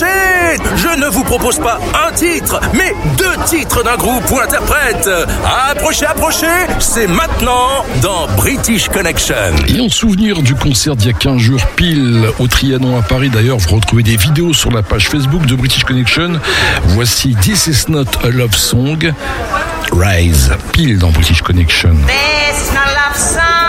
Je ne vous propose pas un titre, mais 2 titres d'un groupe ou interprète. Approchez, c'est maintenant dans British Connection. Et en souvenir du concert d'il y a 15 jours pile au Trianon à Paris, d'ailleurs vous retrouvez des vidéos sur la page Facebook de British Connection. Voici This Is Not a Love Song, Rise, pile dans British Connection. This is not a love song.